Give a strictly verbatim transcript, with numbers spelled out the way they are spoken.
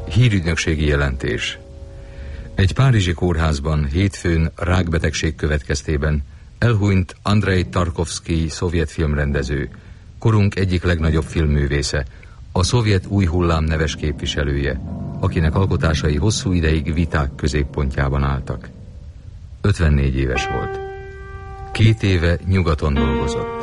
Hírügynökségi jelentés. Egy párizsi kórházban hétfőn rákbetegség következtében elhunyt Andrei Tarkovszky szovjet filmrendező, korunk egyik legnagyobb filmművésze, a szovjet új hullám neves képviselője, akinek alkotásai hosszú ideig viták középpontjában álltak. ötvennégy éves volt. Két éve nyugaton dolgozott.